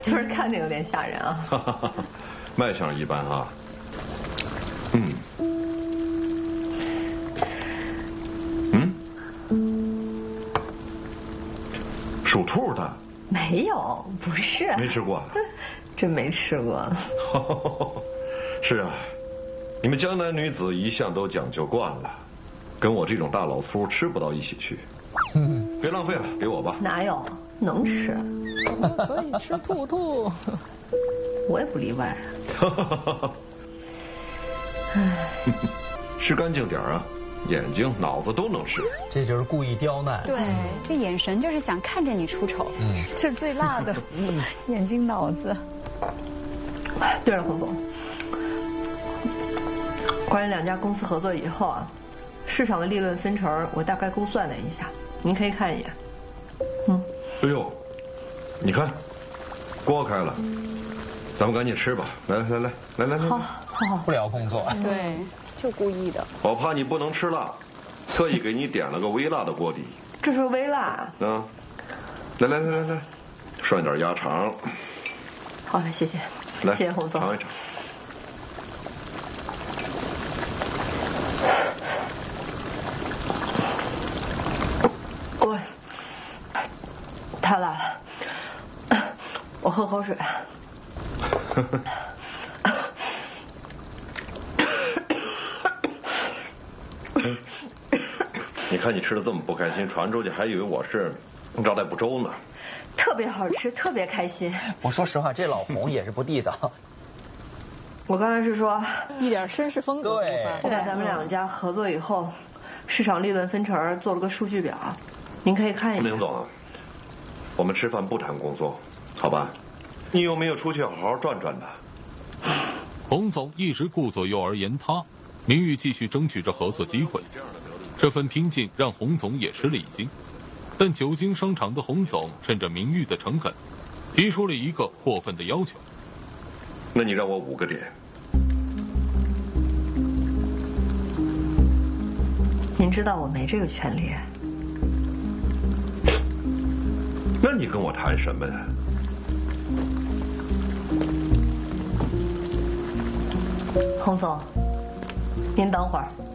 就是看着有点吓人啊。 卖相一般哈。属兔的？ 没有，不是。 没吃过？ 真没吃过。 是啊，你们江南女子一向都讲究惯了，跟我这种大老粗吃不到一起去。别浪费了，给我吧。 哪有，能吃。 可以吃兔兔。 我也不例外。 吃干净点啊，眼睛脑子都能吃。 这就是故意刁难。 对，这眼神就是想看着你出丑。是最辣的。眼睛脑子。 对了，洪总，关于两家公司合作以后啊，市场的利润分成我大概估算了一下，您可以看一眼。 哎呦，你看，锅开了，咱们赶紧吃吧。来。 好。 不聊工作。 对，就故意的。 我怕你不能吃辣，特意给你点了个微辣的锅底。 这是微辣。 来，涮点鸭肠。 好嘞，谢谢。 来， 谢谢洪总。 尝一尝。 太辣了，我喝口水。 你看你吃的这么不开心，传出去还以为我是招待不周呢。 特别好吃，特别开心。 我说实话，这老洪也是不地道。 我刚才是说一点绅士风格。 我把咱们两家合作以后，市场利润分成做了个数据表，您可以看一下。 明总，我们吃饭不谈工作，好吧？你有没有出去好好转转的？ 洪总一直顾左右而言他，明玉继续争取着合作机会。这份拼劲让洪总也吃了一惊，但久经商场的洪总趁着明玉的诚恳，提出了一个过分的要求。 那你让我5个点。 您知道我没这个权利。 那你跟我谈什么呀？ 洪总，您等会儿。